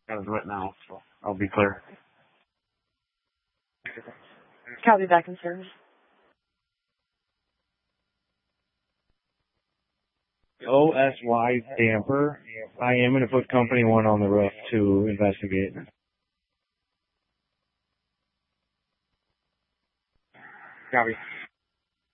Got it right now, so I'll be clear. Copy, back in service. OSY damper. I am going to put company one on the roof to investigate. Copy.